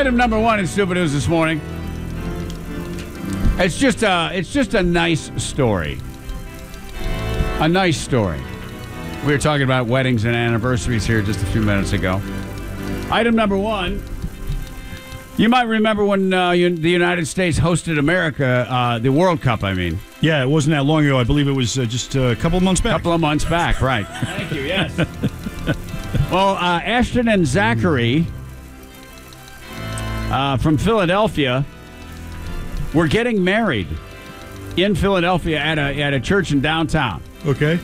Item number one in Stupid News this morning. It's just a nice story. A nice story. We were talking about weddings and anniversaries here just a few minutes ago. Item number one. You might remember when the United States hosted America, the World Cup, I mean. Yeah, it wasn't that long ago. I believe it was just a couple of months back. Couple of months back, right. Thank you, yes. Well, Ashton and Zachary from Philadelphia were getting married in Philadelphia at a church in downtown. Okay.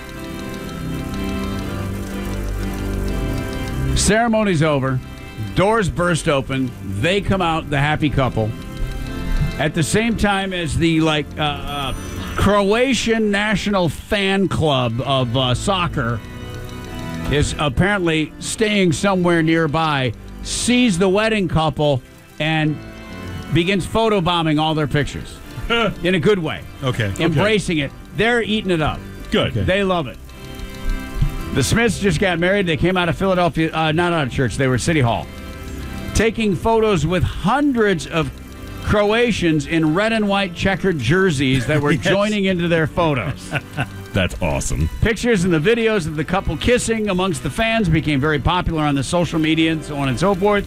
Ceremony's over. Doors burst open. They come out, the happy couple. At the same time as the Croatian national fan club of soccer is apparently staying somewhere nearby, sees the wedding couple and begins photobombing all their pictures in a good way. Okay. Embracing it. They're eating it up. Good. Okay. They love it. The Smiths just got married. They came out of Philadelphia, not out of church. They were City Hall. Taking photos with hundreds of Croatians in red and white checkered jerseys that were joining into their photos. That's awesome. Pictures and the videos of the couple kissing amongst the fans became very popular on the social media and so on and so forth.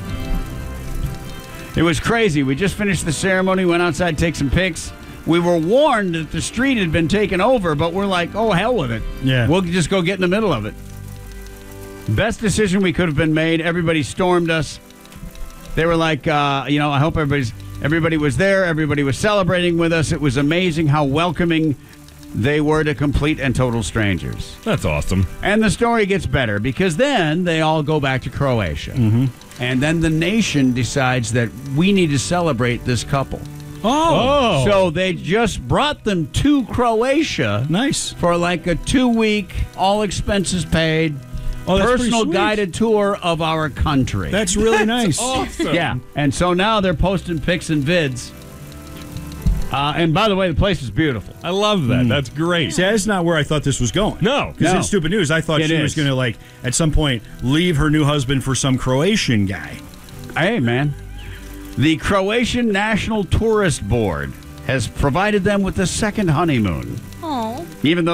It was crazy. We just finished the ceremony, went outside to take some pics. We were warned that the street had been taken over, but we're like, oh, hell with it. Yeah. We'll just go get in the middle of it. Best decision we could have been made. Everybody stormed us. They were like, I hope everybody was there. Everybody was celebrating with us. It was amazing how welcoming they were to complete and total strangers. That's awesome. And the story gets better because then they all go back to Croatia. Mm-hmm. And then the nation decides that we need to celebrate this couple. Oh. So they just brought them to Croatia. Nice. For like a 2-week, all expenses paid, personal guided tour of our country. That's really nice. Awesome. Yeah. And so now they're posting pics and vids. And by the way, the place is beautiful. I love that. That's great. See, that's not where I thought this was going. No. Because in Stupid News, I thought she was going to, at some point, leave her new husband for some Croatian guy. Hey, man. The Croatian National Tourist Board has provided them with a second honeymoon. Oh. Even though